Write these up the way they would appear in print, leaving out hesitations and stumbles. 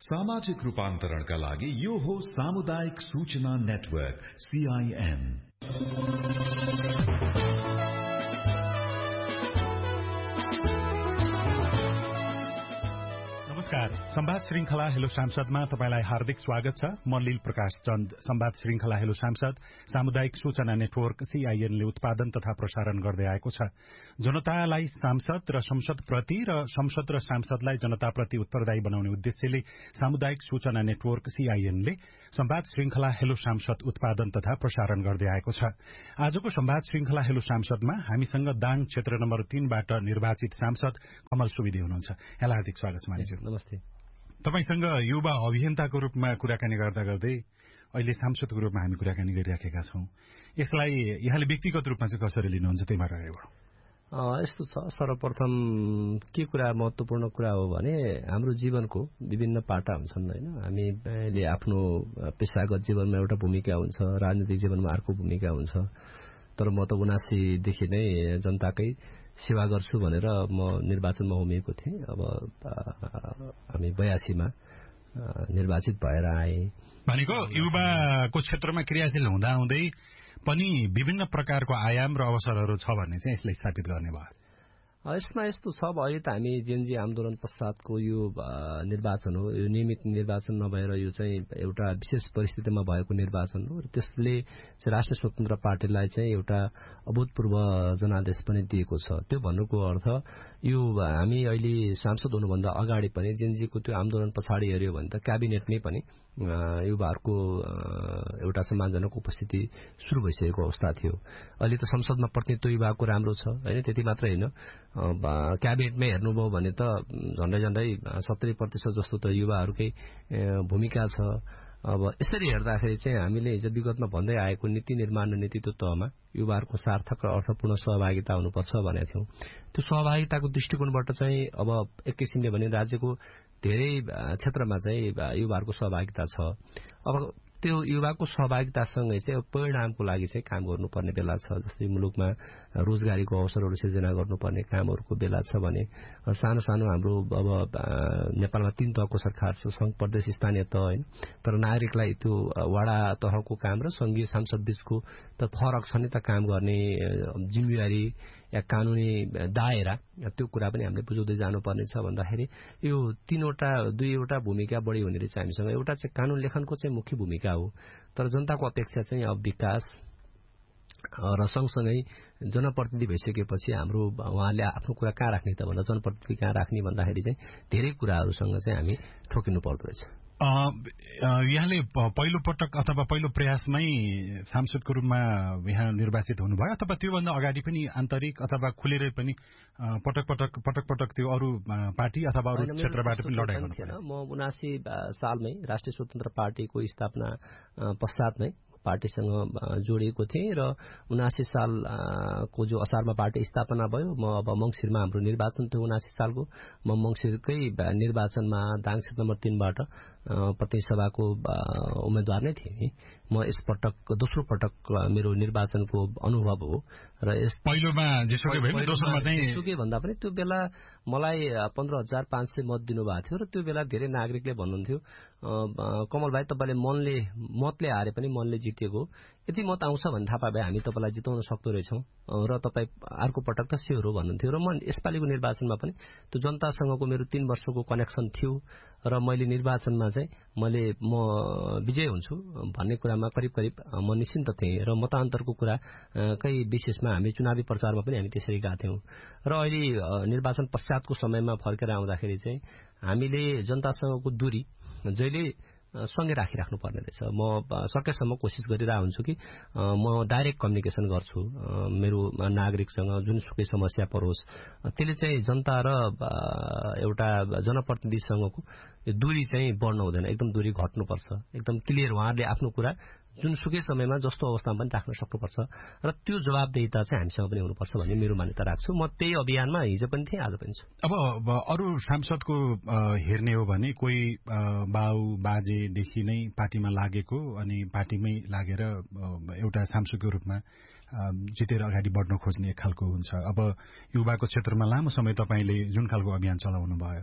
सामाजिक रूपान्तरणका लागि यो हो सामुदायिक सूचना नेटवर्क CIN। नमस्कार, संवाद श्रृंखला हेलो सांसदमा तपाईलाई हार्दिक स्वागत छ। म लील प्रकाश चन्द। संवाद श्रृंखला हेलो सांसद सामुदायिक सूचना नेटवर्क CIN ले उत्पादन तथा प्रसारण गर्दै आएको छ। जनतालाई सांसद र संसदप्रति र संसद र सांसदलाई जनताप्रति उत्तरदायी बनाउने उद्देश्यले सामुदायिक सूचना नेटवर्क CIN ले संवाद श्रृंखला हेलो सांसद उत्पादन तथा प्रसारण गर्दै आएको छ। आजको संवाद श्रृंखला हेलो सांसदमा हामीसँग दाङ क्षेत्र नम्बर 3 बाट निर्वाचित सांसद कमल सुवेदी हुनुहुन्छ। यहाँलाई हार्दिक स्वागत छ मानिसज्यू। नमस्ते। तपाईसँग युवा अभियन्ताको रूपमा कुराकानी गर्दा गर्दै अहिले सांसदको रूपमा हामी कुराकानी गरिराखेका छौं। यसलाई यहाँले व्यक्तिगत रूपमा चाहिँ कसरी लिनुहुन्छ त्यहीमा रहेको? यस्तो छ, सर्वप्रथम के कुरा महत्वपूर्ण कुरा हो भने हाम्रो जीवनको विभिन्न पाटा हुन्छन् हैन। हामीले आफ्नो पेशागत जीवनमा एउटा भूमिका हुन्छ, राजनीतिक जीवनमा अर्को भूमिका हुन्छ। तर म त 79 देखि नै जनताकै सेवा गर्छु भनेर म निर्वाचनमा उभिएको थिएँ। अब हामी 82 मा निर्वाचित भएर आए। भनेको युवाको क्षेत्रमा क्रियाशील हुँदा हुँदै पनि विभिन्न प्रकारको आयाम र अवसरहरू छ भन्ने चाहिँ यसले स्थापित गर्ने भयो। यसमा यस्तो छ, अब अहिले त हामी जेनजी आन्दोलन पश्चातको यो निर्वाचन हो। यो नियमित निर्वाचन नभएर यो चाहिँ एउटा विशेष परिस्थितिमा भएको निर्वाचन हो र त्यसले चाहिँ राष्ट्रिय स्वतन्त्र पार्टीलाई चाहिँ एउटा अभूतपूर्व जनादेश पनि दिएको छ। त्यो भन्नुको अर्थ यो हामी अहिले सांसद हुनुभन्दा अगाडि पनि जेनजीको त्यो आन्दोलन पछाडि हेर्यो भने त क्याबिनेटमै पनि युवाहरूको एउटा सम्मानजनक उपस्थिति शुरू भइसकेको अवस्था थियो। अहिले त संसदमा प्रतिनिधित्व युवाको राम्रो छ हैन। त्यति मात्र हैन, क्याबिनेटमै हेर्नुभयो भने त झन्डै 70% जस्तो त युवाहरूकै भूमिका छ। अब यसरी हेर्दाखेरि चाहिँ हामीले हिजो विगतमा भन्दै आएको नीति निर्माण र नेतृत्व तहमा युवाहरूको सार्थक र अर्थपूर्ण सहभागिता हुनुपर्छ भनेका थियौं। त्यो सहभागिताको दृष्टिकोणबाट चाहिँ अब एक किसिमले भने राज्यको धेरै क्षेत्रमा चाहिँ युवाहरूको सहभागिता छ। अब त्यो युवाको सहभागितासँगै चाहिँ परिणामको लागि चाहिँ काम गर्नुपर्ने बेला छ। जस्तै मुलुकमा रोजगारीको अवसरहरू सिर्जना गर्नुपर्ने कामहरूको बेला छ भने सानो सानो हाम्रो अब नेपालमा 3 तहको सरकार छ, संघ, प्रदेश, स्थानीय तह हैन। तर नागरिकलाई त्यो वडा तहको काम र संघीय सांसद बीचको त फरक छ नि त काम गर्ने जिम्मेवारी या कानूनी दायरा, त्यो कुरा पनि हामीले बुझाउँदै जानुपर्ने छ। भन्दाखेरि यो 2वटा भूमिका बढी हुने रहेछ हामीसँग। एउटा चाहिँ कानून लेखनको चाहिँ मुख्य भूमिका हो, तर जनताको अपेक्षा चाहिँ अब विकास र सँगसँगै जनप्रतिनिधि भइसकेपछि हाम्रो उहाँले आफ्नो कुरा कहाँ राख्ने त भन्दा जनप्रतिनिधि कहाँ राख्ने भन्दाखेरि चाहिँ धेरै कुराहरूसँग चाहिँ हामी ठोकिनु पर्दो रहेछ। यहाँले पहिलो पटक अथवा पहिलो प्रयासमै सांसदको रूपमा यहाँ निर्वाचित हुनुभयो अथवा त्योभन्दा अगाडि पनि आन्तरिक अथवा खुलेरै पनि पटक पटक त्यो अरू पार्टी अथवा अरू क्षेत्रबाट पनि लडाइँ गर्नुभयो? म 79 सालमै राष्ट्रिय स्वतन्त्र पार्टीको स्थापना पश्चात नै पार्टीसँग जोडिएको थिएँ र 79 सालको जो असारमा पार्टी स्थापना भयो, म अब मंसिरमा हाम्रो निर्वाचन थियो 79 सालको। म मंसिरकै निर्वाचनमा दाङ क्षेत्र नम्बर 3 बाट प्रतिनिधि सभाको उम्मेदवार नै थिएँ। म यसपटक दोस्रो पटक मेरो निर्वाचनको अनुभव हो र यस पहिलोमा जेसुकै भयो नि दोस्रोमा चाहिँ जेसुकै भन्दा पनि त्यो बेला मलाई 15,500 मत दिनुभएको थियो र त्यो बेला धेरै नागरिकले भन्नुहुन्थ्यो कमल भाइ तपाईले मतले हारे पनि मनले जितेको, यदि मत आउँछ भन्ने थाहा पाए हामी तपाईलाई जिताउन सक्दो रहेछौं र तपाई अर्को पटक त स्योर हो भन्नुहुन्थ्यो। र म यसपालिको निर्वाचनमा पनि त्यो जनतासँगको मेरो 3 वर्षको कनेक्सन थियो र मैले निर्वाचनमा चाहिँ म विजय हुन्छु भन्ने कुरामा करिब म निश्चिन्त थिएँ र मतान्तरको कुरा कै विशेषमा हामी चुनावी प्रचारमा पनि हामी त्यसरी गएका थियौं। र अहिले निर्वाचन पश्चातको समयमा फर्केर आउँदाखेरि चाहिँ हामीले जनतासँगको दूरी जहिले सँगै राखिराख्नु पर्ने रहेछ। म सकेसम्म कोसिस गरिरहेको हुन्छु कि म डाइरेक्ट कम्युनिकेसन गर्छु मेरो नागरिकसँग, जुनसुकै समस्या परोस् त्यसले चाहिँ जनता र एउटा जनप्रतिनिधिसँगको दूरी चाहिँ बढ्न हुँदैन, एकदम दूरी घट्नुपर्छ। एकदम क्लियर उहाँहरूले आफ्नो कुरा जुनसुकै समयमा जस्तो अवस्थामा पनि राख्न सक्नुपर्छ र त्यो जवाबदेहिता चाहिँ हामीसँग पनि हुनुपर्छ भन्ने मेरो मान्यता राख्छु। म त्यही अभियानमा हिजो पनि थिएँ, आज पनि छु। अब अरू सांसदको हेर्ने हो भने कोही बाउ बाजेदेखि नै पार्टीमा लागेको अनि पार्टीमै लागेर एउटा सांसदको रूपमा जितेर अगाडि बढ्न खोज्ने एक खालको हुन्छ। अब युवाको क्षेत्रमा लामो समय तपाईले जुन खालको अभियान चलाउनु भयो,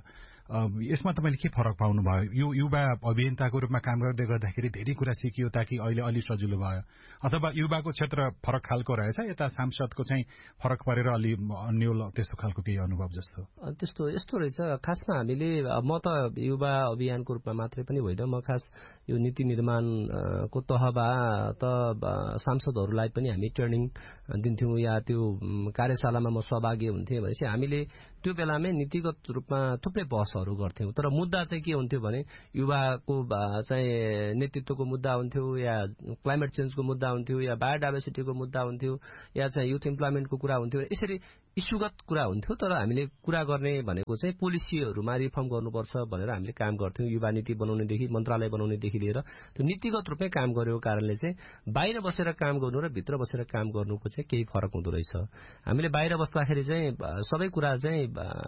यसमा तपाईँले के फरक पाउनुभयो? यो युवा अभियन्ताको रूपमा काम गर्दै गर्दाखेरि धेरै कुरा सिकियो ताकि अहिले अलि सजिलो भयो, अथवा युवाको क्षेत्र फरक खालको रहेछ, यता सांसदको चाहिँ फरक परेर अलि अन्य त्यस्तो खालको केही अनुभव जस्तो? त्यस्तो यस्तो रहेछ। खासमा हामीले म त युवा अभियानको रूपमा मात्रै पनि होइन, म खास यो नीति निर्माणको तहमा त सांसदहरूलाई पनि हामी ट्रेनिङ दिन्थ्यौँ या त्यो कार्यशालामा म सहभागी हुन्थेँ भनेपछि हामीले त्यो बेलामै नीतिगत रूपमा थुप्रै बहसहरू गर्थ्यौँ। तर मुद्दा चाहिँ के हुन्थ्यो भने युवाको चाहिँ नेतृत्वको मुद्दा हुन्थ्यो, या क्लाइमेट चेन्जको मुद्दा हुन्थ्यो, या बायोडाइभर्सिटीको मुद्दा हुन्थ्यो, या चाहिँ युथ इम्प्लोइमेन्टको कुरा हुन्थ्यो। यसरी इस्युगत कुरा हुन्थ्यो। तर हामीले कुरा गर्ने भनेको चाहिँ पोलिसीहरूमा रिफर्म गर्नुपर्छ भनेर हामीले काम गर्थ्यौँ। युवा नीति बनाउनेदेखि मन्त्रालय बनाउनेदेखि लिएर त्यो नीतिगत रूपमै काम गरेको कारणले चाहिँ बाहिर बसेर काम गर्नु र भित्र बसेर काम गर्नुको चाहिँ केही फरक हुँदो रहेछ। हामीले बाहिर बस्दाखेरि चाहिँ सबै कुरा चाहिँ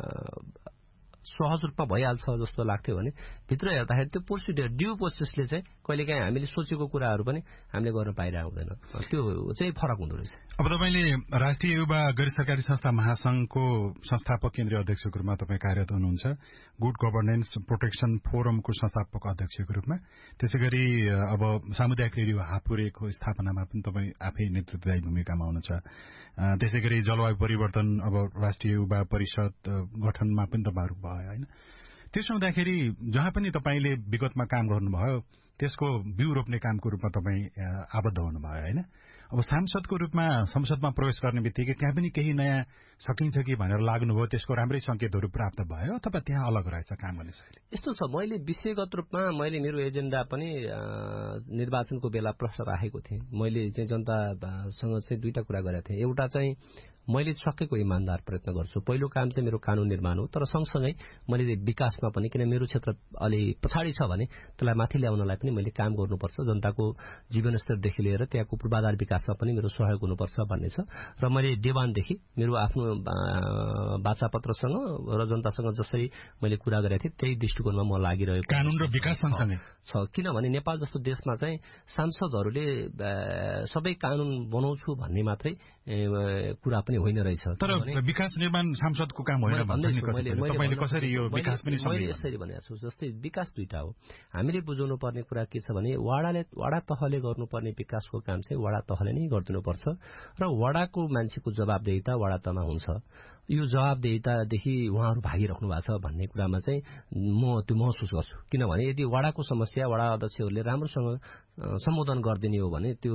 सहज रूपमा भइहाल्छ जस्तो लाग्थ्यो भने भित्र हेर्दाखेरि त्यो प्रोसिडियर ड्यू प्रोसेसले चाहिँ कहिलेकाहीँ हामीले सोचेको कुराहरू पनि हामीले गर्न पाइरहेको हुँदैन। त्यो चाहिँ फरक हुँदो रहेछ। अब तपाईँले राष्ट्रिय युवा गैर सरकारी संस्था महासंघको संस्थापक केन्द्रीय अध्यक्षको रूपमा तपाईँ कार्यरत हुनुहुन्छ, गुड गभर्नेन्स प्रोटेक्सन फोरमको संस्थापक अध्यक्षको रूपमा, त्यसै गरी अब सामुदायिक रेडियो हापुरेको स्थापनामा पनि तपाईँ आफै नेतृत्वदायी भूमिकामा हुनुहुन्छ। त्यसै गरी जलवायु परिवर्तन अब राष्ट्रिय युवा परिषद गठनमा पनि तपाईँहरू भयो होइन? त्यसो हुँदाखेरि जहाँ पनि तपाईँले विगतमा काम गर्नुभयो त्यसको बिउ रोप्ने कामको रूपमा तपाईँ आबद्ध हुनुभयो होइन? अब सांसदको रूपमा संसदमा प्रवेश गर्ने बित्तिकै त्यहाँ पनि केही नयाँ सकिन्छ कि भनेर लाग्नुभयो, त्यसको राम्रै संकेतहरू प्राप्त भयो अथवा त्यहाँ अलग रहेछ काम गर्ने शैली? यस्तो छ, मैले विषयगत रूपमा मेरो एजेन्डा पनि निर्वाचनको बेला प्रश्न राखेको थिएँ। मैले चाहिँ जनतासँग चाहिँ दुईटा कुरा गरेको थिएँ। एउटा चाहिँ मैले सकेको इमान्दार प्रयत्न गर्छु। पहिलो काम चाहिँ मेरो कानून निर्माण हो, तर सँगसँगै मैले विकासमा पनि, किन मेरो क्षेत्र अलि पछाडि छ भने त्यसलाई माथि ल्याउनलाई पनि मैले काम गर्नुपर्छ। जनताको जीवनस्तरदेखि लिएर त्यहाँको पूर्वाधार विकासमा पनि मेरो सहयोग हुनुपर्छ भन्ने छ। र मैले देवानदेखि मेरो आफ्नो वाचापत्रसँग र जनतासँग जसरी मैले कुरा गरेको थिएँ त्यही दृष्टिकोणमा म लागिरहेको कानून र विकास सँगसँगै छ। किनभने नेपाल जस्तो देशमा चाहिँ सांसदहरूले सबै कानून बनाउँछु भन्ने मात्रै कुरा पनि होइन रहेछ। तर विकास निर्माण सांसदको काम होइन भन्छ नि तपाईले, कसरी यो विकास पनि मैले यसरी भनेको छु। जस्तै विकास दुईटा हो। हामीले बुझाउनु पर्ने कुरा के छ भने वडा तहले गर्नुपर्ने विकासको काम चाहिँ वडा तहले नै गरिदिनुपर्छ र वडाको मान्छेको जवाबदेहिता वडा तहमा हुन्छ। यो जवाबदेहितादेखि उहाँहरू भागिराख्नु भएको छ भन्ने कुरामा चाहिँ म त्यो महसुस गर्छु। किनभने यदि वडाको समस्या वडा अध्यक्षहरूले राम्रोसँग सम्बोधन गरिदिने हो भने त्यो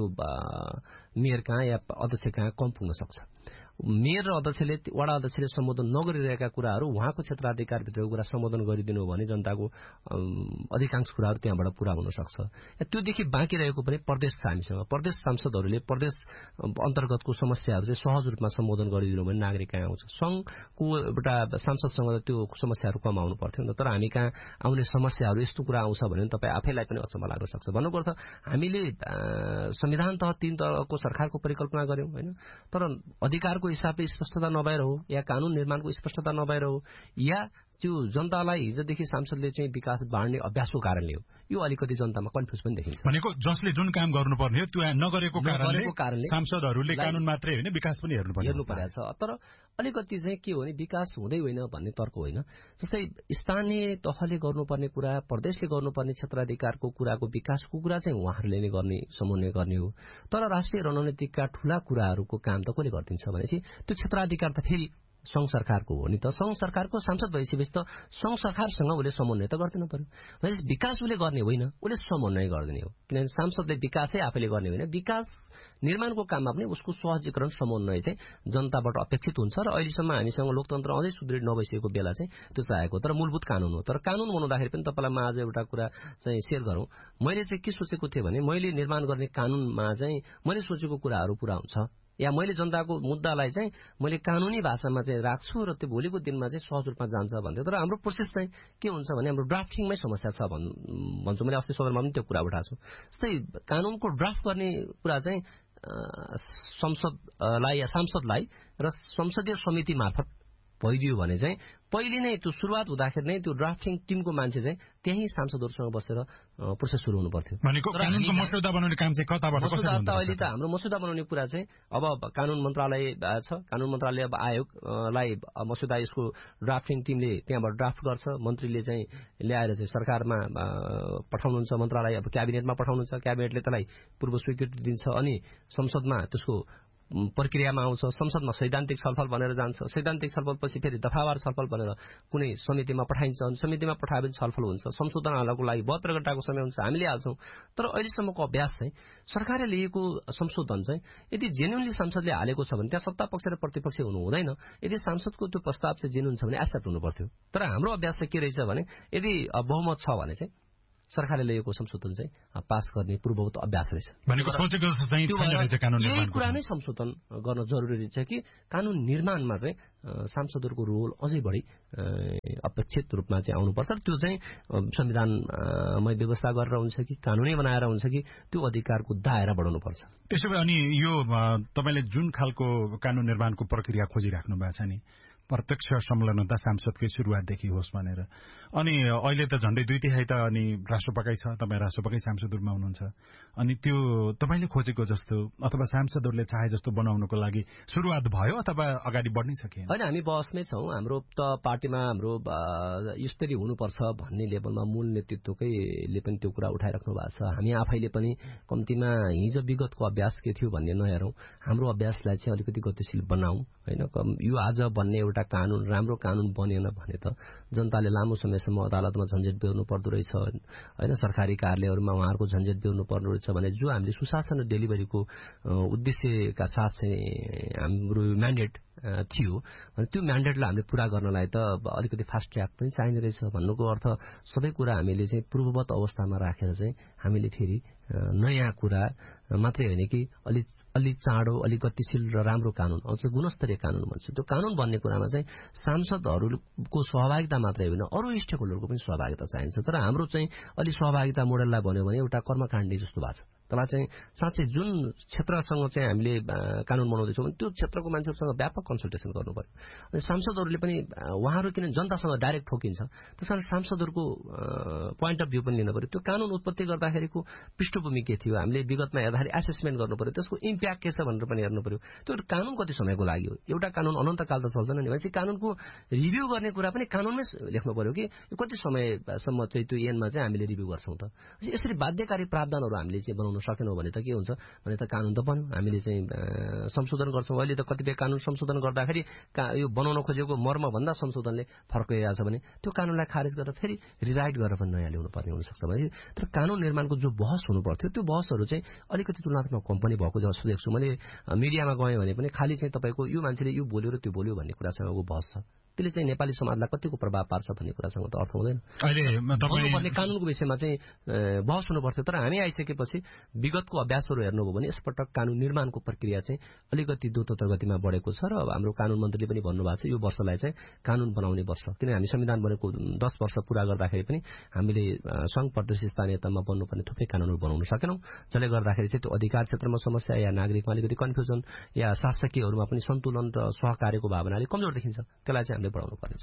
मेयर कहाँ या अध्यक्ष कहाँ कम पुग्न सक्छ। मेयर र वडा अध्यक्षले सम्बोधन नगरिरहेका कुराहरू उहाँको क्षेत्राधिकारभित्रको कुरा सम्बोधन गरिदिनु हो भने जनताको अधिकांश कुराहरू त्यहाँबाट पूरा हुन सक्छ। त्योदेखि बाँकी रहेको पनि प्रदेश छ हामीसँग। प्रदेश सांसदहरूले प्रदेश अन्तर्गतको समस्याहरू चाहिँ सहज रूपमा सम्बोधन गरिदिनु भने नागरिक कहाँ आउँछ। संघको एउटा सांसदसँग त्यो समस्याहरू कम आउनु पर्थ्यो नि त। तर हामी कहाँ आउने समस्याहरू यस्तो कुरा आउँछ भने तपाईँ आफैलाई पनि अचम्म लाग्न सक्छ। भन्नुको अर्थ हामीले संविधान तह 3 तहको सरकारको परिकल्पना गर्यौं होइन, तर अधिकारको हिसाबले स्पष्टता नभएर हो, या कानून निर्माणको स्पष्टता नभएर हो, या त्यो जनतालाई हिजोदेखि सांसदले चाहिँ विकास बाँड्ने अभ्यासको कारणले हो। यो अलिकति जनतामा कन्फ्युज पनि देखिन्छ। भनेको जसले जुन काम गर्नुपर्ने हो त्यो नगरेको कारणले सांसदहरूले कानून मात्रै होइन विकास पनि हेर्नु परेको छ। तर अलिकति चाहिँ के हो भने विकास हुँदै होइन भन्ने तर्क होइन। जस्तै स्थानीय तहले गर्नुपर्ने कुरा, प्रदेशले गर्नुपर्ने क्षेत्राधिकारको कुराको विकासको कुरा चाहिँ उहाँहरूले नै गर्ने समन्वय गर्ने हो। तर राष्ट्रिय रणनीतिका ठूला कुराहरूको काम त कसले गरिदिन्छ भनेपछि त्यो क्षेत्राधिकार त फेरि संघ सरकारको हो नि त। संघ सरकारको सांसद भइसकेपछि त संघ सरकारसँग उसले समन्वय त गर्दिनु पर्यो। भनेपछि विकास उसले गर्ने होइन, उसले समन्वय गरिदिने हो। किनभने सांसदले विकासै आफैले गर्ने होइन, विकास निर्माणको काममा पनि उसको सहजीकरण समन्वय चाहिँ जनताबाट अपेक्षित हुन्छ। र अहिलेसम्म हामीसँग लोकतन्त्र अझै सुदृढ नभइसकेको बेला चाहिँ त्यो चाहेको। तर मूलभूत कानून हो। तर कानून बनाउँदाखेरि पनि तपाईँलाई म आज एउटा कुरा चाहिँ सेयर गरौँ। मैले चाहिँ के सोचेको थिएँ भने मैले निर्माण गर्ने कानूनमा चाहिँ मैले सोचेको कुराहरू पूरा हुन्छ, या मैले जनताको मुद्दालाई चाहिँ मैले कानूनी भाषामा चाहिँ राख्छु र त्यो भोलिको दिनमा चाहिँ सहज रूपमा जान्छ भन्थ्यो। तर हाम्रो प्रोसेस चाहिँ के हुन्छ भने हाम्रो ड्राफ्टिङमै समस्या छ भन्छु। मैले अस्ति सदनमा पनि त्यो कुरा उठाएको छु। जस्तै कानूनको ड्राफ्ट गर्ने कुरा चाहिँ संसदलाई या सांसदलाई र संसदीय समिति मार्फत भइदियो भने चाहिँ पहिले नै त्यो सुरुवात हुँदाखेरि नै त्यो ड्राफ्टिङ टिमको मान्छे चाहिँ त्यही सांसदहरुसँग बसेर प्रोसेस सुरु हुनु पर्थ्यो। भनेको कानुनको मस्यौदा बनाउने काम चाहिँ कताबाट कसरी हुन्छ? अहिले त हाम्रो मस्यौदा बनाउने कुरा चाहिँ अब कानुन मन्त्रालय छ, कानुन मन्त्रालय अब आयोगलाई मस्यौदा यसको ड्राफ्टिङ टिमले त्यहाँबाट ड्राफ्ट गर्छ, मन्त्रीले चाहिँ ल्याएर चाहिँ सरकारमा पठाउनुहुन्छ, मन्त्रालय अब क्याबिनेटमा पठाउनुहुन्छ, क्याबिनेटले त्यसलाई पूर्व स्वीकृति दिन्छ अनि संसदमा त्यसको प्रक्रियामा आउँछ, संसदमा सैद्धान्तिक छलफल भनेर जान्छ, सैद्धान्तिक छलफलपछि फेरि दफावार छलफल भनेर कुनै समितिमा पठाइन्छ, अनि समितिमा पठाए पनि छलफल हुन्छ, संशोधन हाल्नको लागि 72 घण्टाको समय हुन्छ, हामीले हाल्छौं। तर अहिलेसम्मको अभ्यास चाहिँ सरकारले लिएको संशोधन चाहिँ यदि जेन्युनली संसदले हालेको छ भने त्यहाँ सत्ता पक्ष र प्रतिपक्ष हुनु हुँदैन। यदि संसदको त्यो प्रस्ताव चाहिँ जेन्युन छ भने एक्सेप्ट हुनु पर्थ्यो। तर हाम्रो अभ्यास चाहिँ के रहेछ भने यदि बहुमत छ भने चाहिँ सरकारले ल्याएको संशोधन चाहिँ पास गर्ने पूर्ववत अभ्यास रहेछ। भनेको सोचेको जस्तो चाहिँ छैन रहेछ कानुन निर्माणको। यही कुरा नै संशोधन गर्न जरुरी छ कि कानुन निर्माणमा चाहिँ सांसदहरुको रोल अझै बढी अपेक्षित रूपमा चाहिँ आउनुपर्छ। त्यो चाहिँ संविधानमै व्यवस्था गरेर हुन्छ कि कानुनै बनाएर हुन्छ कि त्यो अधिकारको दायरा बढाउनु पर्छ। त्यसो भए अनि यो तपाईले जुन खालको कानुन निर्माणको प्रक्रिया खोजिराख्नु भएको छ नि, प्रत्यक्ष संलग्नता सांसदकै सुरुवातदेखि होस् भनेर, अनि अहिले त झन्डै 2/3 त अनि राष्ट्रपति छ, तपाईँ राष्ट्रपति सांसदहरुमा हुनुहुन्छ, अनि त्यो तपाईले खोजेको जस्तो अथवा सांसदहरुले चाहे जस्तो बनाउनको लागि सुरुवात भयो अथवा अगाडि बढ्नै सकिएन? हैन, हामी बहसमै छौं। हाम्रो त पार्टीमा हाम्रो यसरी हुनुपर्छ भन्ने लेभलमा मूल नेतृत्वकैले पनि त्यो कुरा उठाइराख्नु भएको छ। हामी आफैले पनि कम्तीमा हिजो विगतको अभ्यास के थियो भन्ने नहेरौं, हाम्रो अभ्यासलाई चाहिँ अलिकति गतिशील बनाऊ हैन। यो आज बन्ने एउटा कानून राम्रो कानून बनेन भने त जनताले लामो समयसम्म अदालतमा झन्झट बेहोर्नु पर्दो रहेछ हैन, सरकारी कार्यालयहरुमा उहाँहरुको झन्झट बेहोर्नु पर्दो रहेछ भने जो हामीले सुशासन र डेलिभरीको उद्देश्यका साथ चाहिँ हाम्रो म्यान्डेट थियो भने त्यो म्यान्डेटलाई हामीले पूरा गर्नलाई त अलिकति फास्ट ट्र्याक पनि चाहिने रहेछ। भन्नुको अर्थ सबै कुरा हामीले चाहिँ पूर्ववत अवस्थामा राखेर चाहिँ हामीले फेरि नयाँ कुरा मात्रै होइन कि अलि चाँडो, अलि गतिशील र राम्रो कानून, अझ गुणस्तरीय कानून भन्छु। त्यो कानून बन्ने कुरामा चाहिँ सांसदहरुको सहभागिता मात्रै होइन, अरू स्टेक होल्डरको पनि सहभागिता चाहिन्छ। तर हाम्रो चाहिँ अलि सहभागिता मोडललाई भन्यो भने एउटा कर्मकाण्डी जस्तो भएको छ। त्यसलाई चाहिँ साँच्चै जुन क्षेत्रसँग चाहिँ हामीले कानून बनाउँदैछौँ भने त्यो क्षेत्रको मान्छेहरूसँग व्यापक कन्सल्टेसन गर्नु पर्यो। अनि सांसदहरुले पनि उहाँहरू किन जनतासँग डाइरेक्ट ठोकिन्छ, त्यसैले सांसदहरुको पोइन्ट अफ भ्यू पनि लिनु पर्यो। त्यो कानून उत्पत्ति गर्दाखेरिको पृष्ठभूमि के थियो, हामीले विगतमा हेर्दाखेरि एसेसमेन्ट गर्नु पर्यो, त्यसको इम्प्याक्ट के छ भनेर पनि हेर्नु पर्यो। त्यो कानून कति समयको लागि हो? एउटा कानून अनन्तकाल त चल्दैन नि, भनेपछि कानूनको रिभ्यू गर्ने कुरा पनि कानूनमै लेख्नु पर्यो कि कति समयसम्म चाहिँ त्यो एनमा चाहिँ हामीले रिभ्यू गर्छौं त। यसरी बाध्यकारी प्रावधानहरू हामीले चाहिँ बनाउन सकेनौं भने त के हुन्छ भने त कानून त बन्यो, हामीले चाहिँ संशोधन गर्छौं। अहिले त कतिपय कानून संशोधन गर्दाखेरि यो बनाउन खोजेको मर्म भन्दा संशोधनले फरक गइरहेको छ भने त्यो कानूनलाई खारेज गरेर फेरि रिराइट गरेर पनि नयाँ ल्याउनु पर्ने हुन सक्छ। भने तर कानून निर्माणको जो बहस हुनु पर्थ्यो त्यो बहसहरू चाहिँ अलिकति तुलनात्मक कम्पनी भएको जस्तो देख्छु। मैले मिडियामा गएँ भने पनि खालि चाहिँ तपाईको यो मान्छेले यो बोल्यो र त्यो बोल्यो भन्ने कुरासँगको बहस छ। त्यसले चाहिँ नेपाली समाजलाई कतिको प्रभाव पार्छ भन्ने कुरासँग त अर्थ हुँदैन। अहिले भन्नुपर्ने कानूनको विषयमा चाहिँ बहस हुनु पर्थ्यो। तर हामी आइसकेपछि विगतको अभ्यासहरू हेर्नुभयो भने यसपटक कानून निर्माणको प्रक्रिया चाहिँ अलिकति द्रुत गतिमा बढेको छ र हाम्रो कानून मन्त्रीले पनि भन्नुभएको छ यो वर्षलाई चाहिँ कानून बनाउने वर्ष, किनभने हामी संविधान बनेको 10 वर्ष पूरा गर्दाखेरि पनि हामीले संघ प्रदेश स्थानीय तहमा बन्नुपर्ने थुप्रै कानूनहरू बनाउन सकेनौं, जसले गर्दाखेरि चाहिँ त्यो अधिकार क्षेत्रमा समस्या या नागरिकमा अलिकति कन्फ्युजन या शासकीयहरूमा पनि सन्तुलन र सहकार्यको भावना अलिक कमजोर देखिन्छ। त्यसलाई चाहिँ बढाउनु पर्नेछ।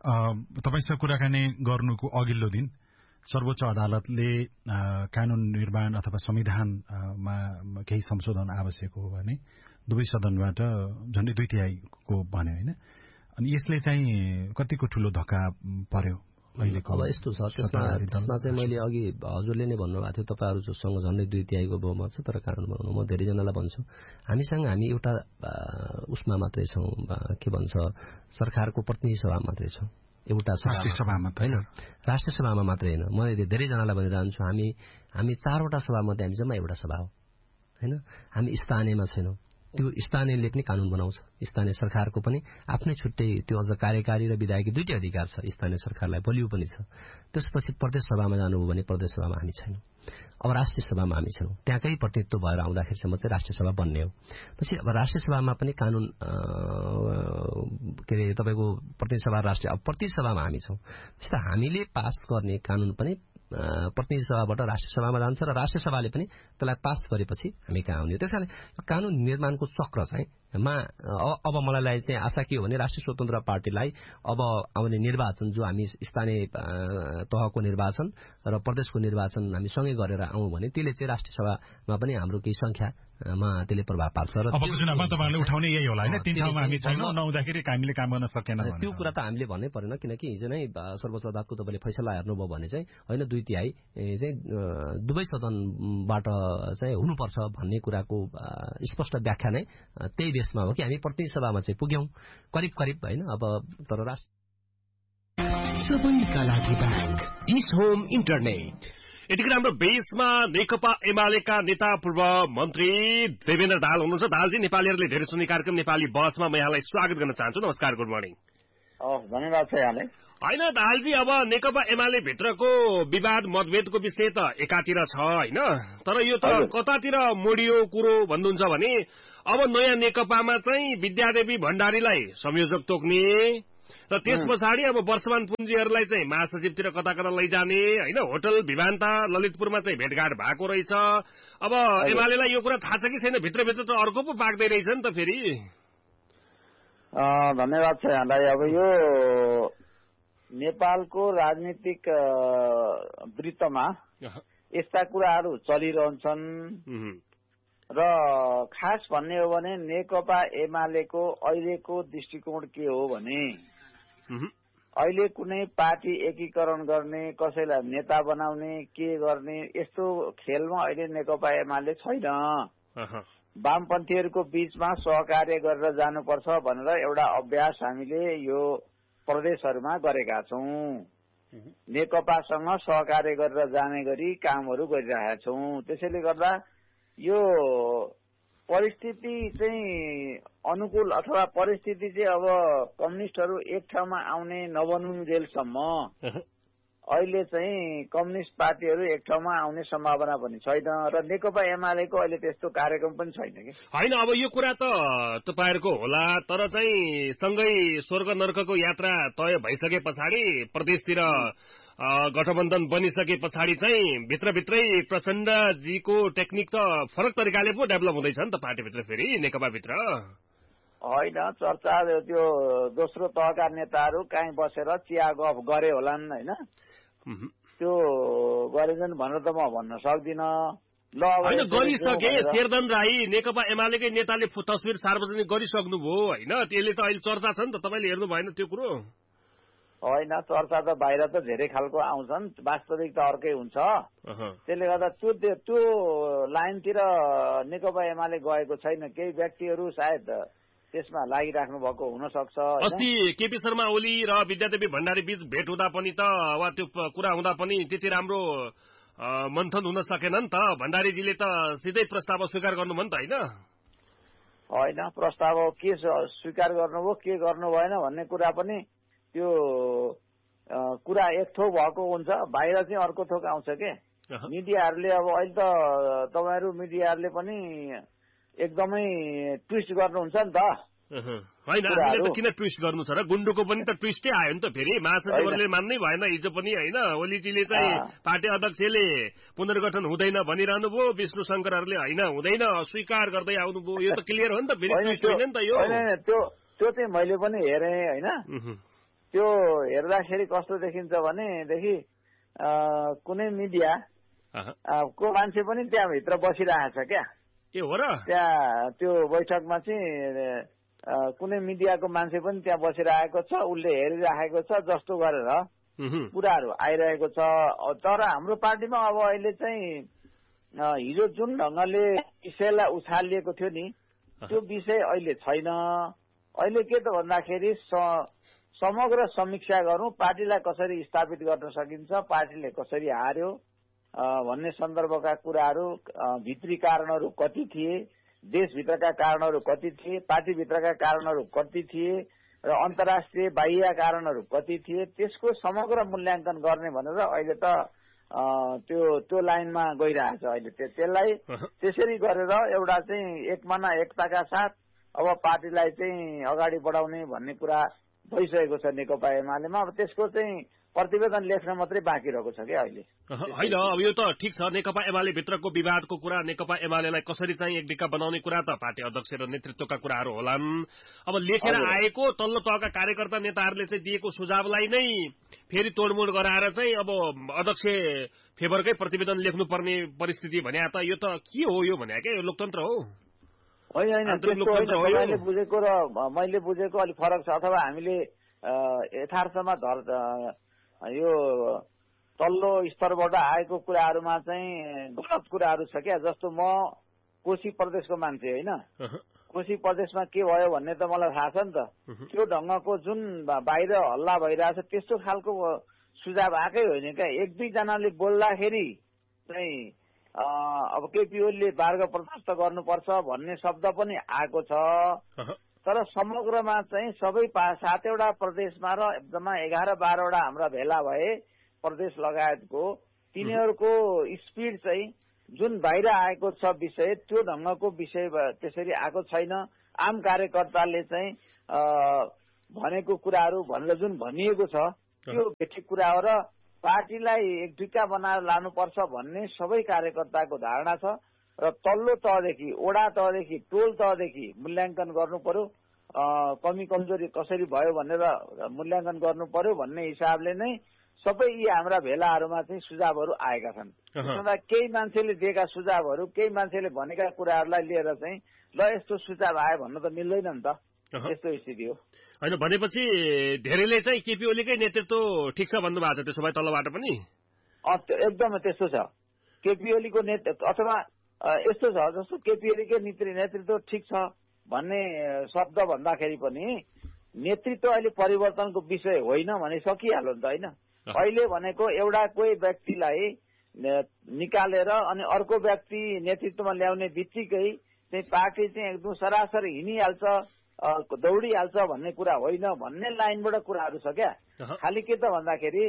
तपाईसँग कुराकानी गर्नुको अघिल्लो दिन सर्वोच्च अदालतले कानून निर्माण अथवा संविधानमा केही संशोधन आवश्यक हो भने दुवै सदनबाट झन्डै 2/3 भन्यो हैन। अनि यसले चाहिँ कतिको ठूलो धक्का पर्यो अहिलेको? अब यस्तो छ, त्यसमा चाहिँ मैले अघि हजुरले नै भन्नुभएको थियो तपाईहरु जोसँग झन्डै 2/3 बहुमत छ तर कानून बनाउनु। म धेरै जनालाई भन्छु हामी एउटा उसमा मात्रै छौं, के भन्छ सरकारको प्रतिनिधि सभा मात्रै छौं, एउटा राष्ट्रिय सभामा हैन, राष्ट्रिय सभामा मात्रै हैन। म धेरै जनालाई भनिरहन्छु हामी 4वटा सभा मध्ये हामी जम्मा एउटा सभा हो हैन। हामी स्थानीयमा छैनौं। त्यो स्थानीयले पनि कानून बनाउँछ, स्थानीय सरकारको पनि आफ्नै छुट्टै त्यो अझ कार्यकारी र विधायकी दुईटै अधिकार छ, स्थानीय सरकारलाई बलियो पनि छ। त्यसपछि प्रदेश सभामा जानुभयो भने प्रदेश सभामा हामी छैनौं। अब राष्ट्रिय सभामा हामी छौं, त्यहाँकै प्रतिनिधित्व भएर आउँदाखेरिसम्म चाहिँ राष्ट्रिय सभा बन्ने हो। पछि अब राष्ट्रिय सभामा पनि कानून के अरे तपाईको प्रतिनिधि सभा राष्ट्रिय, अब प्रतिनिधि सभामा हामी छौं। त्यस्तै हामीले पास गर्ने कानून पनि प्रतिनिधि सभाबाट राष्ट्रिय सभामा जान्छ र राष्ट्रिय सभाले पनि त्यसलाई पास गरेपछि हामी कहाँ आउने। त्यसैले कानून निर्माणको चक्र चाहिँ अब मलाई चाहिँ आशा के हो भने राष्ट्रिय स्वतन्त्र पार्टीलाई अब आउने निर्वाचन जो हामी स्थानीय तहको निर्वाचन र प्रदेशको निर्वाचन हामी सँगै गरेर आउँ भने त्यसले चाहिँ राष्ट्रिय सभामा पनि हाम्रो केही संख्यामा त्यसले प्रभाव पार्छ र अबको चुनावमा तपाईहरुले उठाउने यही होला हैन तीन ठाउँमा हामी छैनौं नहुँदाखेरि हामीले काम गर्न सकेन भने त्यो कुरा त हामीले भन्नै परेन किनकि हिजो नै सर्वोच्च अदालतको तपाईले फैसला हेर्नुभयो भने चाहिँ हैन 2/3 चाहिँ दुवै सदनबाट चाहिँ हुनुपर्छ भन्ने कुराको स्पष्ट व्याख्या नै त्यही बेसमा हो कि हामी प्रतिनिधि सभामा चाहिँ पुग्यौं करिब हैन अब तर सबैका लागि ब्याङ्क डिस होम इन्टरनेट यतिखेर हाम्रो बेसमा नेकपा एमालेका नेता पूर्व मन्त्री देवेन्द्र दाहाल हुनुहुन्छ। दाहालजी, नेपालीहरूले धेरै सुन्ने कार्यक्रम नेपाली बसमा म यहाँलाई स्वागत गर्न चाहन्छु। नमस्कार, गुड मर्निङ। धन्यवाद छ यहाँले। होइन दाहालजी, अब नेकपा एमाले भित्रको विवाद मतभेदको विषय त एकातिर छ हैन, तर यो त कतातिर मोडियो कुरो भन्नुहुन्छ भने अब नयाँ नेकपामा चाहिँ विद्यादेवी भण्डारीलाई संयोजक तोक्ने र त्यस पछाडि अब वर्षमान पुञ्जीहरूलाई चाहिँ महासचिवतिर कता कता लैजाने हैन, होटल भिवान्ता ललितपुरमा चाहिँ भेटघाट भएको रहेछ। अब एमालेलाई यो कुरा थाहा छ कि छैन? भित्रभित्र त अर्को पो पाक्दै रहेछ नि त फेरि। धन्यवाद छ यहाँलाई। अब यो नेपालको राजनीतिक वृत्तमा यस्ता कुराहरू चलिरहन्छन् र खास भन्ने हो भने नेकपा एमालेको अहिलेको दृष्टिकोण के हो भने अहिले कुनै पार्टी एकीकरण गर्ने, कसैलाई नेता बनाउने, के गर्ने यस्तो खेलमा अहिले नेकपा एमाले छैन। वामपन्थीहरूको बीचमा सहकार्य गरेर जानुपर्छ भनेर एउटा अभ्यास हामीले यो प्रदेशहरूमा गरेका छौं। नेकपासँग सहकार्य गरेर जाने गरी कामहरू गरिरहेका छौं। त्यसैले गर्दा यो परिस्थिति चाहिँ अनुकूल अथवा परिस्थिति चाहिँ अब कम्युनिस्टहरू एक ठाउँमा आउने नबनुन्जेलसम्म अहिले चाहिँ कम्युनिस्ट पार्टीहरू एक ठाउँमा आउने सम्भावना पनि छैन र नेकपा एमालेको अहिले त्यस्तो कार्यक्रम पनि छैन कि होइन। अब यो कुरा त तपाईहरुको होला, तर चाहिँ सँगै स्वर्ग नर्कको यात्रा तय भइसके पछाडि प्रदेशतिर गठबन्धन बनिसके पछाडि चाहिँ भित्रभित्रै प्रचण्डजीको टेक्निक त फरक तरिकाले पो डेभलप हुँदैछ नि त पार्टीभित्र फेरि नेकपाभित्र। होइन, चर्चा त्यो दोस्रो तहका नेताहरू कहीँ बसेर चिया गफ गरे होलान् होइन, त्यो गरेछन् भनेर त म भन्न सक्दिन। ल होइन, गरिसके शेरधन राई नेकपा एमालेकै नेताले तस्बिर सार्वजनिक गरिसक्नुभयो होइन, त्यसले त अहिले चर्चा छ नि त, तपाईले हेर्नु भएन त्यो कुरो? होइन, चर्चा त बाहिर त धेरै खालको आउँछन्, वास्तविक त अर्कै हुन्छ। त्यसले गर्दा त्यो लाइनतिर नेकपा एमाले गएको छैन। केही व्यक्तिहरू सायद त्यसमा लागिराख्नु भएको हुन सक्छ। अस्ति केपी शर्मा ओली र विद्यादेवी भण्डारी बीच भेट हुँदा पनि त वा त्यो कुरा हुँदा पनि त्यति राम्रो मन्थन हुन सकेन नि त। भण्डारीजीले त सिधै प्रस्ताव स्वीकार गर्नुभयो नि त होइन? होइन, प्रस्ताव के स्वीकार गर्नुभयो के गर्नु भएन भन्ने कुरा पनि त्यो कुरा एक थोक भएको हुन्छ, बाहिर चाहिँ अर्को थोक आउँछ के। मिडियाहरूले अब अहिले त तपाईहरु मिडियाहरूले पनि एकदमै ट्विस्ट गर्नुहुन्छ नि त। होइन, हामीले त किन ट्विस्ट गर्नु छ र? गुण्डुको पनि त ट्विस्टै आयो नि त फेरि। महासचिवहरूले मान्नै भएन हिजो पनि होइन, ओलीजीले चाहिँ पार्टी अध्यक्षले पुनर्गठन हुँदैन भनिरहनु भयो, विष्णु शंकरहरूले होइन हुँदैन अस्वीकार गर्दै आउनुभयो। यो त क्लियर हो नि त फेरि, ट्विस्ट होइन नि त यो। त्यो चाहिँ मैले पनि हेरेँ होइन, त्यो हेर्दाखेरि कस्तो देखिन्छ भनेदेखि कुनै मिडिया को मान्छे पनि त्यहाँभित्र बसिरहेछ क्या। ए हो र? त्यहाँ त्यो बैठकमा चाहिँ कुनै मिडियाको मान्छे पनि त्यहाँ बसिरहेको छ, उसले हेरिराखेको छ जस्तो गरेर कुराहरू आइरहेको छ। तर हाम्रो पार्टीमा अब अहिले चाहिँ हिजो जुन ढंगले विषयलाई उछालिएको थियो नि त्यो विषय अहिले छैन। अहिले के त भन्दाखेरि समग्र समीक्षा गरौं, पार्टीलाई कसरी स्थापित गर्न सकिन्छ, पार्टीले कसरी हार्यो भन्ने सन्दर्भका कुराहरू, भित्री कारणहरू कति थिए, देशभित्रका कारणहरू कति थिए, पार्टीभित्रका कारणहरू कति थिए र अन्तर्राष्ट्रिय बाह्य कारणहरू कति थिए, त्यसको समग्र मूल्याङ्कन गर्ने भनेर अहिले त त्यो लाइनमा गइरहेछ। अहिले त्यसलाई त्यसरी गरेर एउटा चाहिँ एकमना एकताका साथ अब पार्टीलाई चाहिँ अगाडि बढाउने भन्ने कुरा भइसकेको छ नेकपा एमालेमा। अब त्यसको चाहिँ प्रतिवेदन लेख्न मात्रै बाँकी रहेको छ क्या अहिले। होइन, अब यो त ठिक छ, नेकपा एमाले भित्रको विवादको कुरा, नेकपा एमालेलाई कसरी चाहिँ एकदिक्का बनाउने कुरा त पार्टी अध्यक्ष र नेतृत्वका कुराहरू होलान्। अब लेखेर आएको तल्लो तहका कार्यकर्ता नेताहरूले चाहिँ दिएको सुझावलाई नै फेरि तोडमोड गराएर चाहिँ अब अध्यक्ष फेभरकै प्रतिवेदन लेख्नुपर्ने परिस्थिति भने त यो त के हो यो भने क्या, यो लोकतन्त्र हो? होइन, मैले बुझेको र मैले बुझेको अलिक फरक छ, अथवा हामीले यथार्थमा यो तल्लो स्तरबाट आएको कुराहरूमा चाहिँ गलत कुराहरू छ क्या। जस्तो म कोशी प्रदेशको मान्छे होइन, कोशी प्रदेशमा के भयो भन्ने त मलाई थाहा छ नि त। त्यो ढङ्गको जुन बाहिर हल्ला भइरहेछ त्यस्तो खालको सुझाव आएकै होइन क्या। एक दुईजनाले बोल्दाखेरि चाहिँ अब केपी ओलीले मार्ग प्रशस्त गर्नुपर्छ भन्ने शब्द पनि आएको छ, तर समग्रमा चाहिँ सबै 7वटा प्रदेशमा र एकदमै 11-12वटा हाम्रा भेला भए प्रदेश लगायतको तिनीहरूको स्पिड चाहिँ जुन बाहिर आएको छ विषय, त्यो ढङ्गको विषय त्यसरी आएको छैन। आम कार्यकर्ताले चाहिँ भनेको कुराहरू भनेर जुन भनिएको छ त्यो बेठिक कुरा हो र पार्टीलाई एक ढिक्का बनाएर लानुपर्छ भन्ने सबै कार्यकर्ताको धारणा छ र तल्लो तहदेखि, वडा तहदेखि, टोल तहदेखि मूल्याङ्कन गर्नु पर्यो, कमी कमजोरी कसरी भयो भनेर मूल्याङ्कन गर्नु पर्यो भन्ने हिसाबले नै सबै यी हाम्रा भेलाहरूमा चाहिँ सुझावहरू आएका छन्। केही मान्छेले दिएका सुझावहरू, केही मान्छेले भनेका कुराहरूलाई लिएर चाहिँ ल यस्तो सुझाव आयो भन्न त मिल्दैन नि त, यस्तो स्थिति हो। होइन, भनेपछि धेरैले चाहिँ केपी ओलीकै नेतृत्व ठिक छ भन्नुभएको छ त्यसो भए तलबाट पनि? एकदमै त्यस्तो छ। केपी ओलीको अथवा यस्तो छ जस्तो केपी ओलीकै नेतृत्व ठिक छ भन्ने शब्द भन्दाखेरि पनि नेतृत्व अहिले परिवर्तनको विषय होइन भने सकिहाल्यो नि त होइन। अहिले भनेको एउटा कोही व्यक्तिलाई निकालेर अनि अर्को व्यक्ति नेतृत्वमा ल्याउने बित्तिकै चाहिँ पार्टी चाहिँ एकदम सरासर हिँडिहाल्छ, दौडिहाल्छ भन्ने कुरा होइन भन्ने लाइनबाट कुराहरू छ क्या। खालि के त भन्दाखेरि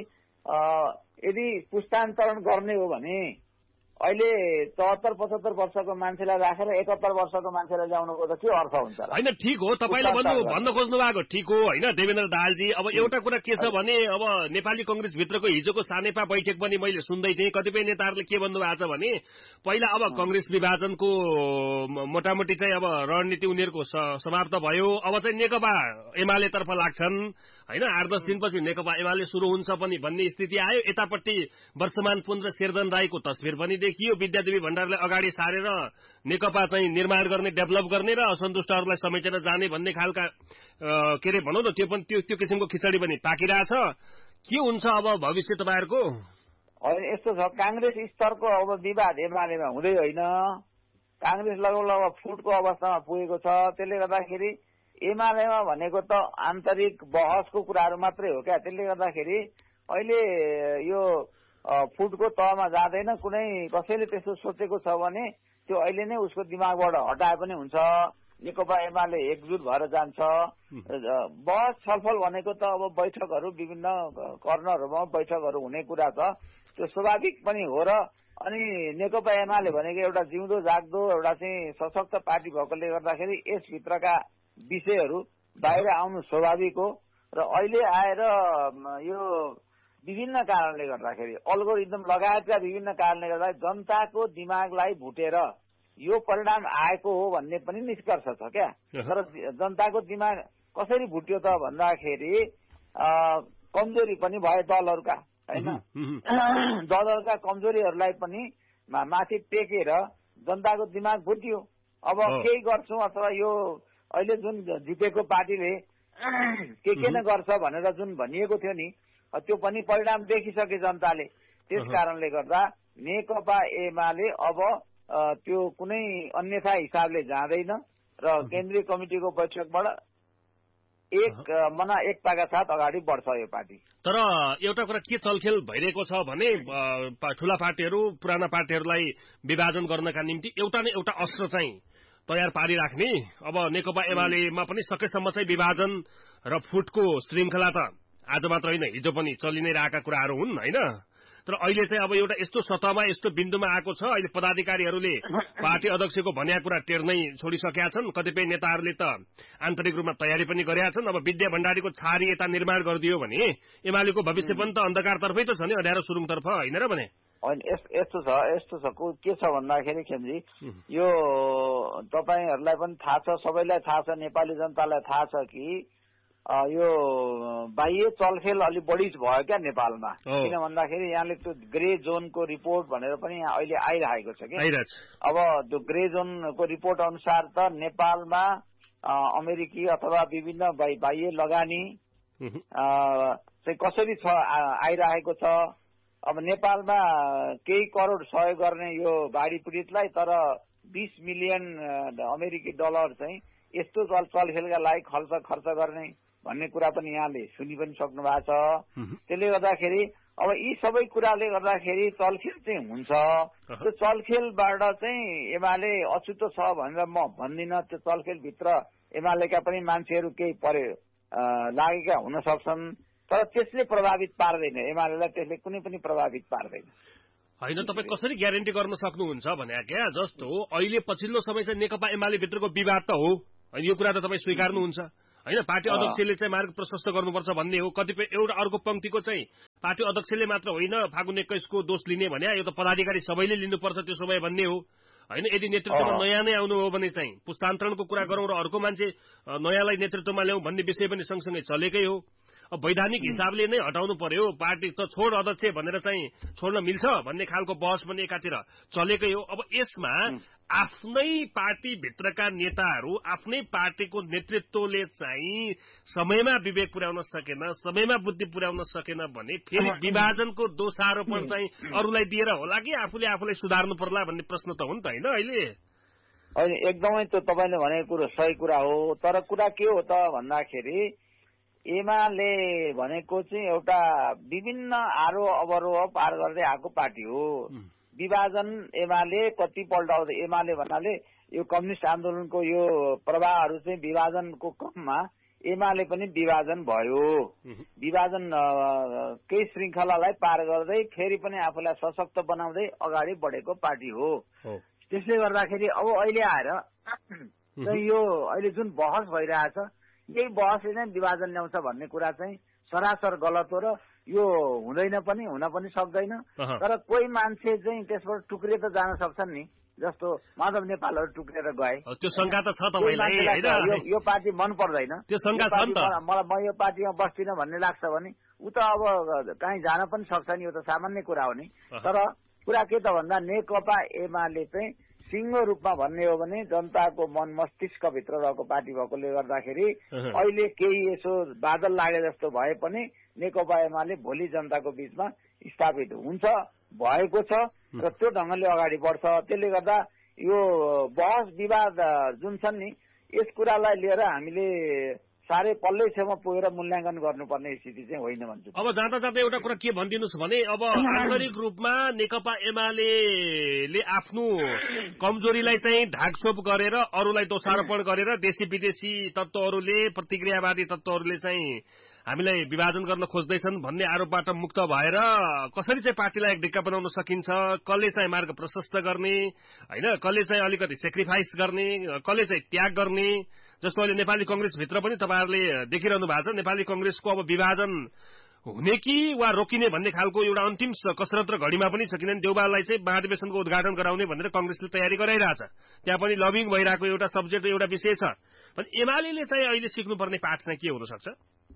यदि पुस्तान्तरण गर्ने हो भने अहिले 74-75 वर्षको मान्छेलाई राखेर 71 वर्षको मान्छेलाई ल्याउनुको त के अर्थ हुन्छ? होइन, ठिक हो, तपाईँले भन्न खोज्नु भएको ठिक हो होइन देवेन्द्र दाहालजी। अब एउटा कुरा के छ भने अब नेपाली कंग्रेस भित्रको हिजोको सानेपा बैठक पनि मैले सुन्दै थिएँ। कतिपय नेताहरूले के भन्नु भएको छ भने पहिला अब कंग्रेस विभाजनको मोटामोटी चाहिँ अब रणनीति उनीहरूको समाप्त भयो, अब चाहिँ नेकपा एमाले तर्फ लाग्छन् होइन। 8-10 दिनपछि नेकपा एमाले सुरु हुन्छ पनि भन्ने स्थिति आयो। यतापट्टि वर्षमान पुन र शेरधन राईको तस्बिर पनि देखियो, विद्यादेवी भण्डारलाई अगाडि सारेर नेकपा चाहिँ निर्माण गर्ने, डेभलप गर्ने र असन्तुष्टहरूलाई समेटेर जाने भन्ने खालका के अरे भनौँ न त्यो किसिमको खिचडी पनि पाकिरहेछ। के हुन्छ अब भविष्य तपाईँहरूको? यस्तो छ, कांग्रेस स्तरको अब विवाद एमालेमा हुँदै होइन, कांग्रेस लगभग फुटको अवस्थामा पुगेको छ। त्यसले गर्दाखेरि एमालेमा भनेको त आन्तरिक बहसको कुराहरू मात्रै हो क्या। त्यसले गर्दाखेरि अहिले यो फुटको तहमा जाँदैन। कुनै कसैले त्यस्तो सोचेको छ भने त्यो अहिले नै उसको दिमागबाट हटाए पनि हुन्छ। नेकपा एमाले एकजुट भएर जान्छ। बहस छलफल भनेको त अब बैठकहरू विभिन्न कर्नरहरूमा बैठकहरू हुने कुरा छ, त्यो स्वाभाविक पनि हो। र अनि नेकपा एमाले भनेको एउटा जिउँदो जाग्दो एउटा चाहिँ सशक्त पार्टी भएकोले गर्दाखेरि यसभित्रका विषयहरू बाहिर आउनु स्वाभाविक हो। र अहिले आएर यो विभिन्न कारणले गर्दाखेरि अल्गोरिदम लगायतका विभिन्न कारणले गर्दा जनताको दिमागलाई भुटेर यो परिणाम आएको हो भन्ने पनि निष्कर्ष छ क्या। तर जनताको दिमाग कसरी भुट्यो त भन्दाखेरि कमजोरी पनि भयो दलहरूका होइन। दलहरूका कमजोरीहरूलाई पनि माथि टेकेर जनताको दिमाग भुट्यो। अब केही गर्छौँ अथवा यो अहिले जुन जितेको पार्टीले के न गर्छ भनेर जुन भनिएको थियो नि त्यो पनि परिणाम देखिसके जनताले। त्यस कारणले गर्दा नेकपा एमाले अब त्यो कुनै अन्यथा हिसाबले जाँदैन र केन्द्रीय कमिटिको बैठकबाट एकताका साथ अगाडि बढ्छ यो पार्टी। तर एउटा कुरा के चलखेल भइरहेको छ भने ठूला पार्टीहरू पुराना पार्टीहरूलाई विभाजन गर्नका निम्ति एउटा न एउटा अस्त्र चाहिँ तयार पारिराख्ने। अब नेकपा एमालेमा पनि सकेसम्म चाहिँ विभाजन र फुटको श्रृंखला त आज मात्र होइन हिजो पनि चलि नै रहेका कुराहरू हुन् होइन। तर अहिले चाहिँ अब एउटा यस्तो सतहमा यस्तो बिन्दुमा आएको छ, अहिले पदाधिकारीहरूले पार्टी अध्यक्षको भनेका कुरा टेर्नै छोडिसकेका छन्। कतिपय नेताहरूले त आन्तरिक रूपमा तयारी पनि गरेका छन्। अब विद्या भण्डारीको छारी यता निर्माण गरिदियो भने एमालेको भविष्य पनि त अन्धकारतर्फै त छ नि, अँध्यारो सुरुङतर्फ होइन र भने। होइन, यस्तो छ के छ भन्दाखेरि खेमजी, यो तपाईहरूलाई पनि थाहा छ, सबैलाई थाहा छ, नेपाली जनतालाई थाहा छ कि यो बाह्य चलखेल अलिक बढी भयो क्या नेपालमा। किन भन्दाखेरि यहाँले त्यो ग्रे जोनको रिपोर्ट भनेर पनि यहाँ अहिले आइरहेको छ कि। अब त्यो ग्रे जोनको रिपोर्ट अनुसार त नेपालमा अमेरिकी अथवा विभिन्न बाह्य लगानी चाहिँ कसरी छ आइरहेको छ। अब नेपालमा केही करोड सहयोग गर्ने यो बाढी पीडितलाई, तर 20 मिलियन अमेरिकी डलर चाहिँ यस्तो चलखेलका लागि खर्च गर्ने भन्ने कुरा पनि यहाँले सुनि पनि सक्नु भएको छ। त्यसले गर्दाखेरि अब यी सबै कुराले गर्दाखेरि चलखेल चाहिँ हुन्छ। त्यो चलखेलबाट चाहिँ एमाले अछुतो छ भनेर म भन्दिनँ। त्यो चलखेलभित्र एमालेका पनि मान्छेहरू केही लागेका हुन सक्छन्, तर त्यसले प्रभावित पार्दैन एमालेलाई, त्यसले कुनै पनि प्रभावित पार्दैन। होइन, तपाईँ कसरी ग्यारेन्टी गर्न सक्नुहुन्छ भने क्या, जस्तो अहिले पछिल्लो समय चाहिँ नेकपा एमाले भित्रको विवाद त हो, यो कुरा त तपाईँ स्वीकार्नुहुन्छ होइन। पार्टी अध्यक्षले चाहिँ मार्ग प्रशस्त गर्नुपर्छ भन्ने हो। कतिपय एउटा अर्को पंक्तिको चाहिँ पार्टी अध्यक्षले मात्र होइन फागुन 21 को दोष लिने भने यो त पदाधिकारी सबैले लिनुपर्छ त्यसो भए भन्ने हो होइन। यदि नेतृत्वमा नयाँ नै आउनु हो भने चाहिँ पुस्तान्तरणको कुरा गरौँ र अर्को मान्छे नयाँलाई नेतृत्वमा ल्याउँ भन्ने विषय पनि सँगसँगै चलेकै हो। अब वैधानिक हिसाबले नै हटाउनु पर्यो, पार्टी त छोड अध्यक्ष भनेर चाहिँ छोड्न मिल्छ भन्ने खालको बहस पनि एकातिर चलेकै हो। अब यसमा आफ्नै पार्टीभित्रका नेताहरू, आफ्नै पार्टीको नेतृत्वले चाहिँ समयमा विवेक पुर्याउन सकेन, समयमा बुद्धि पुर्याउन सकेन भने फेरि विभाजनको दोषारोपण चाहिँ अरूलाई दिएर होला कि आफूले सुधार्नु पर्ला भन्ने प्रश्न त हो नि त होइन अहिले। होइन, एकदमै त्यो तपाईँले भनेको कुरो सही कुरा हो। तर कुरा के हो त भन्दाखेरि एमाले भनेको चाहिँ एउटा विभिन्न आरोह अवरोह पार गर्दै आएको पार्टी हो। विभाजन एमाले कतिपल्ट एमाले भन्नाले यो कम्युनिस्ट आन्दोलनको यो प्रवाहहरू चाहिँ विभाजनको क्रममा एमाले पनि विभाजन भयो। विभाजन केही श्रृङ्खलालाई पार गर्दै फेरि पनि आफूलाई सशक्त बनाउँदै अगाडि बढेको पार्टी हो। त्यसले गर्दाखेरि अब अहिले आएर यो अहिले जुन बहस भइरहेछ यही बहसले नै विभाजन ल्याउँछ भन्ने कुरा चाहिँ सरासर गलत हो र यो हुँदैन पनि, हुन पनि सक्दैन। तर कोही मान्छे चाहिँ त्यसबाट टुक्रिएर त जान सक्छन् नि, जस्तो माधव नेपालहरू टुक्रेर गए। त्यो शंका त छ तपाईलाई, यो पार्टी मन पर्दैन, त्यो शंका छ नि त, मलाई म यो पार्टीमा बस्दिनँ भन्ने लाग्छ भने ऊ त अब कहीँ जान पनि सक्छ नि, यो त सामान्य कुरा हो नि। तर कुरा के त भन्दा नेकपा एमाले चाहिँ सिंह रूपमा भन्ने हो भने जनताको मन मस्तिष्कभित्र रहेको पार्टी भएकोले गर्दाखेरि अहिले केही यसो बादल लागे जस्तो भए पनि नेकपा एमाले भोलि जनताको बीचमा स्थापित हुन्छ, भएको छ र त्यो ढंगले अगाडि बढ्छ। त्यसले गर्दा यो बहस विवाद जुन छन् नि यस कुरालाई लिएर हामीले साह्रै पल्लैसम्म पुगेर मूल्याङ्कन गर्नुपर्ने स्थिति चाहिँ होइन भन्छु। अब जाँदा जाँदा एउटा कुरा के भनिदिनुहोस् भने अब आन्तरिक रूपमा नेकपा एमाले आफ्नो कमजोरीलाई चाहिँ ढाकछोप गरेर अरूलाई दोषारोपण गरेर देशी विदेशी तत्त्वहरूले प्रतिक्रियावादी तत्त्वहरूले चाहिँ हामीलाई विभाजन गर्न खोज्दैछन् भन्ने आरोपबाट मुक्त भएर कसरी चाहिँ पार्टीलाई एक ढिक्का बनाउन सकिन्छ, कसले चाहिँ मार्ग प्रशस्त गर्ने होइन, कसले चाहिँ अलिकति सेक्रिफाइस गर्ने, कसले चाहिँ त्याग गर्ने। जस्तो अहिले नेपाली कंग्रेसभित्र पनि तपाईँहरूले देखिरहनु भएको छ, नेपाली कंग्रेसको अब विभाजन हुने कि वा रोकिने भन्ने खालको एउटा अन्तिम कसरत र घडीमा पनि छ। किनभने देउबालाई चाहिँ महाधिवेशनको उद्घाटन गराउने भनेर कंग्रेसले तयारी गराइरहेछ, त्यहाँ पनि लबिङ भइरहेको एउटा सब्जेक्ट एउटा विषय छ। भने एमाले चाहिँ अहिले सिक्नुपर्ने पाठ चाहिँ के हुन सक्छ?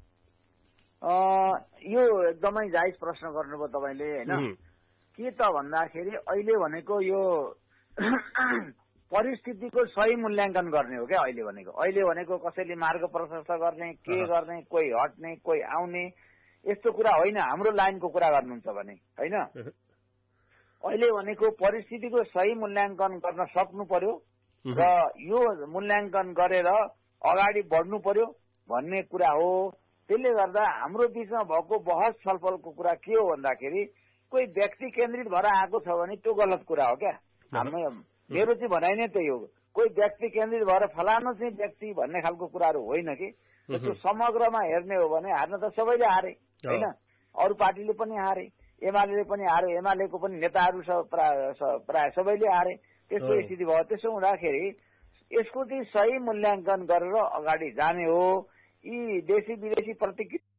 यो एकदमै जायज प्रश्न गर्नुभयो तपाईँले होइन। के त भन्दाखेरि अहिले भनेको यो परिस्थितिको सही मूल्याङ्कन गर्ने हो क्या अहिले भनेको। अहिले भनेको कसैले मार्ग प्रशस्त गर्ने, के गर्ने, कोही हट्ने कोही आउने यस्तो कुरा होइन, हाम्रो लाइनको कुरा गर्नुहुन्छ भने होइन। अहिले भनेको परिस्थितिको सही मूल्याङ्कन गर्न सक्नु पर्यो र यो मूल्याङ्कन गरेर अगाडि बढ्नु पर्यो भन्ने कुरा हो। त्यसले गर्दा हाम्रो बीचमा भएको बहस छलफलको कुरा के हो भन्दाखेरि कोही व्यक्ति केन्द्रित भएर आएको छ भने त्यो गलत कुरा हो क्या। मेरो चाहिँ भनाइ नै त्यही हो, कोही व्यक्ति केन्द्रित भएर फलानु चाहिँ व्यक्ति भन्ने खालको कुराहरू होइन कि। त्यो समग्रमा हेर्ने हो भने हार्न त सबैले हारे होइन, अरू पार्टीले पनि हारे। एमाले पनि हारे, एमालेको पनि नेताहरू प्राय सबैले हारे। त्यस्तो स्थिति भयो। त्यसो हुँदाखेरि यसको चाहिँ सही मूल्याङ्कन गरेर अगाडि जाने हो। यी देशी विदेशी प्रतिक्रिया